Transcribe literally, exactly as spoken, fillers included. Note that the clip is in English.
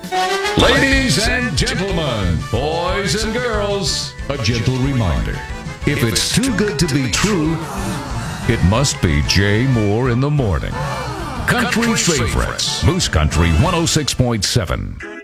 Ladies and gentlemen, boys and girls, a gentle reminder. If it's too good to be true, it must be Jay Moore in the morning. Country favorites, Moose Country one oh six point seven.